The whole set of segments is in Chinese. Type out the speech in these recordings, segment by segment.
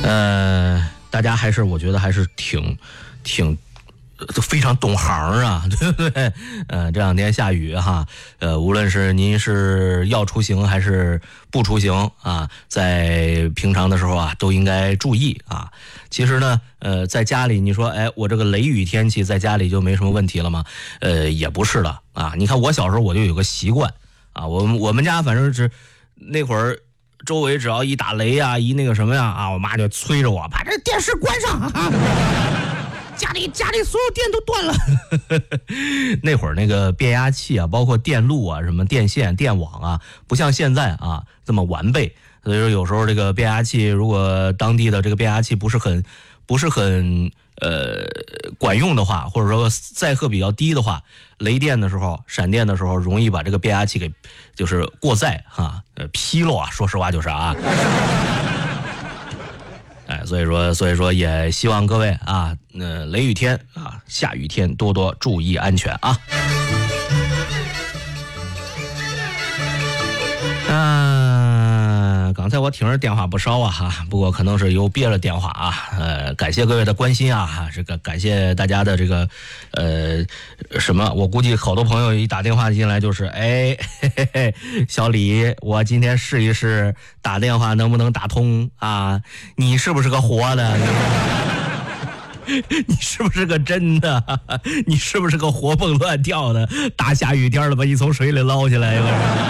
大家还是我觉得还是挺非常懂行啊，对不对？这两天下雨哈，无论是您是要出行还是不出行啊，在平常的时候啊，都应该注意啊。其实呢，在家里你说，哎，我这个雷雨天气在家里就没什么问题了吗？也不是的啊。你看我小时候我就有个习惯啊，我们家反正是那会儿。周围只要一打雷啊，一那个什么呀啊，我妈就催着我把这电视关上啊，家里所有电都断了。那会儿那个变压器啊，包括电路啊，什么电线、电网啊，不像现在啊这么完备。所以说有时候这个变压器，如果当地的这个变压器不是很管用的话，或者说载荷比较低的话，雷电的时候、闪电的时候，容易把这个变压器给就是过载哈，劈落啊，说实话就是啊。哎，所以说也希望各位啊，雷雨天啊，下雨天多多注意安全啊。刚才我听着电话不少啊哈，不过可能是有别的电话啊，感谢各位的关心啊，这个感谢大家的这个什么，我估计好多朋友一打电话进来就是哎嘿嘿嘿，小李，我今天试一试打电话能不能打通啊？你是不是个活的？你是不是个真的？你是不是个活蹦乱跳的？大下雨天了把你从水里捞起来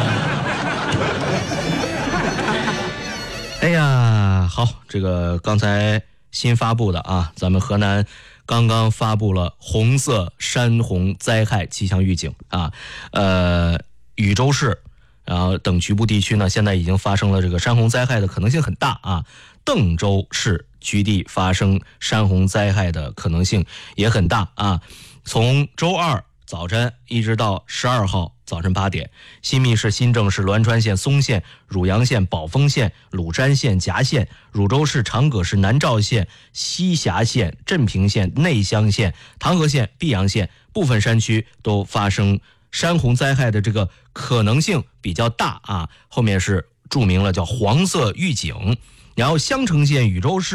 哎呀，好，这个刚才新发布的啊，咱们河南刚刚发布了红色山洪灾害气象预警啊，禹州市然后等局部地区呢，现在已经发生了这个山洪灾害的可能性很大啊，邓州市局地发生山洪灾害的可能性也很大啊，从周二早晨一直到12号早晨8点，新密市、新郑市、栾川县、松县、汝阳县、宝丰县、鲁山县、夹县、汝州市、长葛市、南召县、西峡县、镇平县、内乡县、唐河县、泌阳县部分山区都发生山洪灾害的这个可能性比较大啊，后面是注明了叫黄色预警。然后襄城县禹州市